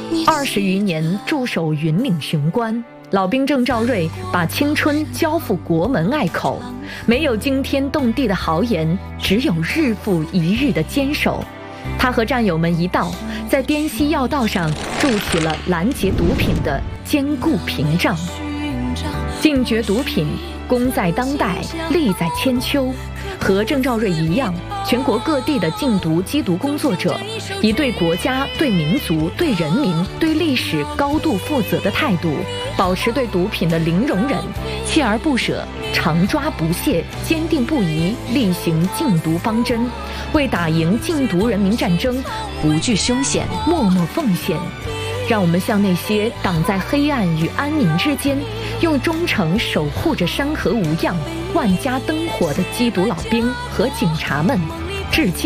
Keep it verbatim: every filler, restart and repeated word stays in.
二十余年驻守云岭巡关，老兵郑兆瑞把青春交付国门隘口，没有惊天动地的豪言，只有日复一日的坚守。他和战友们一道，在滇西要道上筑起了拦截毒品的坚固屏障。禁绝毒品，功在当代，利在千秋。和郑兆瑞一样，全国各地的禁毒缉毒工作者，以对国家、对民族、对人民、对历史高度负责的态度，保持对毒品的零容忍，锲而不舍，常抓不懈，坚定不移，力行禁毒方针，为打赢禁毒人民战争不惧凶险，默默奉献。让我们向那些挡在黑暗与安宁之间，用忠诚守护着山河无恙、万家灯火的缉毒老兵和警察们致敬。